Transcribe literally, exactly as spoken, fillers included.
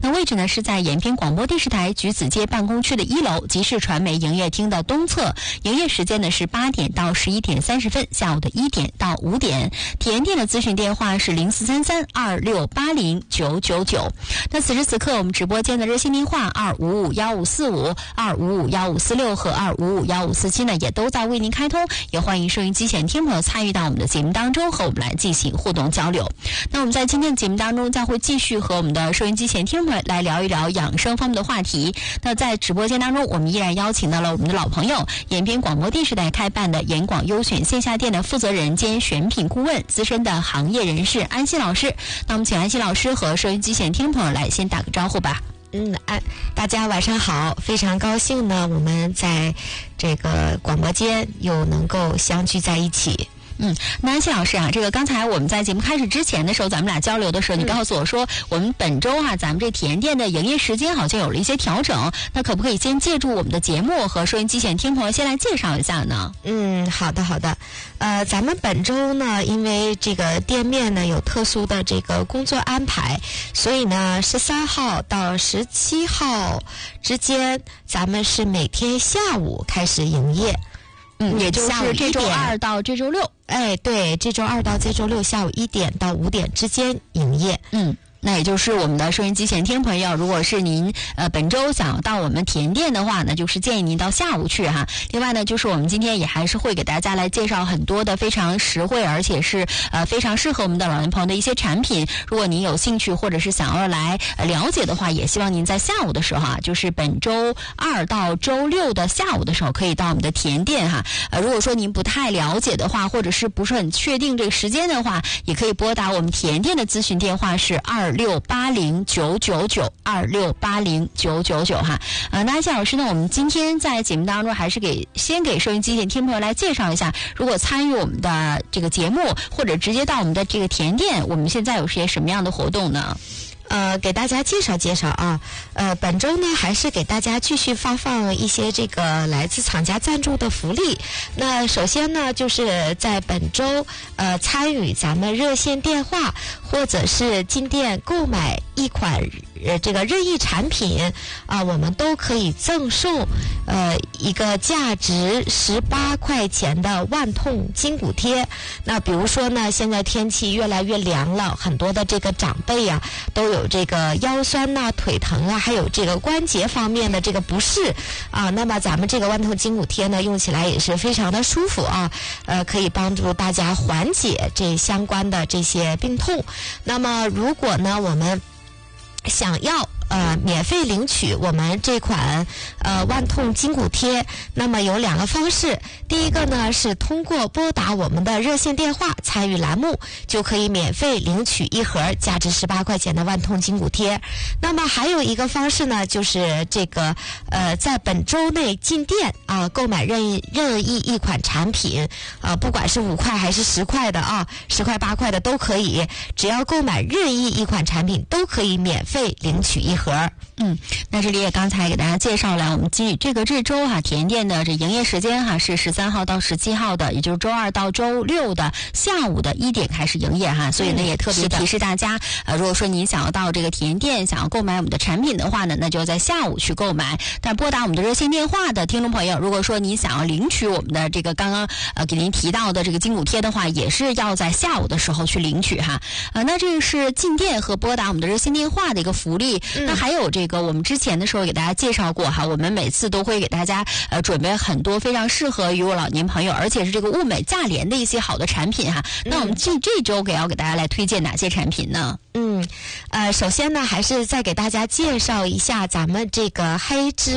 那位置呢是在延平广播电视台橘子街办公区的一楼集市传媒营业厅的东侧，营业时间呢是八点到十一点三十分，下午的一点到五点。体验店的咨询电话是零四三三二六八零九九九。那此时此刻我们直播间的热线电话二五五幺五四五、二五五幺五四六和二五五幺五四七呢也都在为您开通，也欢迎收音机前听朋友参与到我们的节目当中，和我们来进行互动交流。那我们在今天的节目当中将会继续和我们的收音机前听朋友来聊一聊养生方面的话题。那在直播间当中，我们依然邀请到了我们的老朋友，延平广播电视台开办的延广优选线下店的负责人兼选品顾问、资深的行业人士安心老师。那我们请安心老师和收音机前听朋友来先打个招呼吧。 嗯，哎，大家晚上好，非常高兴呢，我们在这个广播间又能够相聚在一起。 嗯，那安心老师啊，这个刚才我们在节目开始之前的时候，咱们俩交流的时候，你告诉我说，我们本周啊，咱们这体验店的营业时间好像有了一些调整，那可不可以先借助我们的节目和收音机前听朋友先来介绍一下呢？ 嗯，好的好的。呃，咱们本周呢，因为这个店面呢有特殊的这个工作安排，所以呢，十三号到十七号之间，咱们是每天下午开始营业。 嗯，也就是这周二到这周六， 哎，对，这周二到这周六下午一点到五点之间营业。 嗯。那也就是我们的收音机前听朋友，如果是您呃本周想到我们体验店的话呢，就是建议您到下午去哈。另外呢，就是我们今天也还是会给大家来介绍很多的非常实惠，而且是呃非常适合我们的老年朋友的一些产品。如果您有兴趣或者是想要来、呃、了解的话，也希望您在下午的时候啊，就是本周二到周六的下午的时候，可以到我们的体验店哈。呃，如果说您不太了解的话，或者是不是很确定这个时间的话，也可以拨打我们体验店的咨询电话是二六八零九九九二六八零九九九哈。呃，那安心老师呢，我们今天在节目当中还是给先给收音机前听朋友来介绍一下，如果参与我们的这个节目或者直接到我们的这个体验店，我们现在有些什么样的活动呢？ 呃，给大家介绍介绍啊，呃，本周呢还是给大家继续发放一些这个来自厂家赞助的福利。那首先呢，就是在本周呃参与咱们热线电话或者是进店购买一款呃这个任意产品啊、呃，我们都可以赠送呃一个价值十八块钱的万痛筋骨贴。那比如说呢，现在天气越来越凉了，很多的这个长辈呀、啊、都有这个腰酸呐、腿疼啊，还有这个关节方面的这个不适啊。那么咱们这个万痛筋骨贴呢，用起来也是非常的舒服啊，呃，可以帮助大家缓解这相关的这些病痛。那么如果呢，我们想要呃免费领取我们这款呃万痛筋骨贴，那么有两个方式。第一个呢是通过拨打我们的热线电话参与栏目，就可以免费领取一盒价值十八块钱的万痛筋骨贴。那么还有一个方式呢，就是这个呃在本周内进店啊、呃、购买任意任意一款产品啊、呃，不管是五块还是十块的啊，十块八块的都可以，只要购买任意一款产品都可以免费领取一盒。 嗯，那这里也刚才给大家介绍了，我们这这个这周哈、啊、体验店的这营业时间哈、啊、是十三号到十七号的，也就是周二到周六的下午的一点开始营业哈，所以呢也特别提示大家，呃，如果说您想要到这个体验店想要购买我们的产品的话呢，那就在下午去购买。但拨打我们的热线电话的听众朋友，如果说你想要领取我们的这个刚刚呃给您提到的这个筋骨贴的话，也是要在下午的时候去领取哈。呃，那这个是进店和拨打我们的热线电话的一个福利。嗯、那还有这个我们之前的时候给大家介绍过哈，我们每次都会给大家呃准备很多非常适合于我老年朋友，而且是这个物美价廉的一些好的产品哈。那我们这这周给要给大家来推荐哪些产品呢？ 嗯，呃，首先呢，还是再给大家介绍一下咱们这个黑芝